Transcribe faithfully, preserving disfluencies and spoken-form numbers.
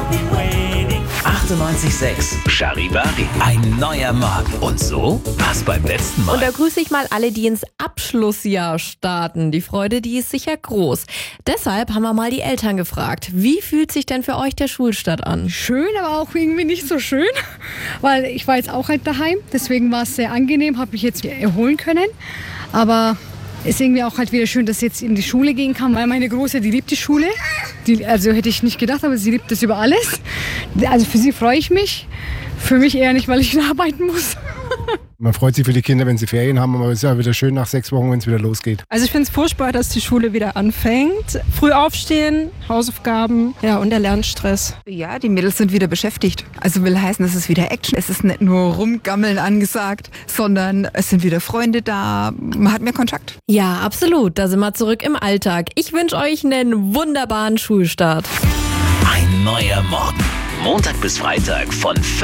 achtundneunzig Komma sechs Charivari. Ein neuer Morgen. Und so war's beim letzten Mal. Und da grüße ich mal alle, die ins Abschlussjahr starten. Die Freude, die ist sicher groß. Deshalb haben wir mal die Eltern gefragt. Wie fühlt sich denn für euch der Schulstart an? Schön, aber auch irgendwie nicht so schön, weil ich war jetzt auch halt daheim. Deswegen war es sehr angenehm, habe mich jetzt erholen können. Aber es ist irgendwie auch halt wieder schön, dass ich jetzt in die Schule gehen kann, weil meine Große, die liebt die Schule. Die, also hätte ich nicht gedacht, aber sie liebt das über alles. Also für sie freue ich mich. Für mich eher nicht, weil ich wieder arbeiten muss. Man freut sich für die Kinder, wenn sie Ferien haben, aber es ist ja wieder schön nach sechs Wochen, wenn es wieder losgeht. Also ich finde es furchtbar, dass die Schule wieder anfängt. Früh aufstehen, Hausaufgaben, ja, und der Lernstress. Ja, die Mädels sind wieder beschäftigt. Also will heißen, es ist wieder Action. Es ist nicht nur rumgammeln angesagt, sondern es sind wieder Freunde da. Man hat mehr Kontakt. Ja, absolut. Da sind wir zurück im Alltag. Ich wünsche euch einen wunderbaren Schulstart. Ein neuer Morgen. Montag bis Freitag von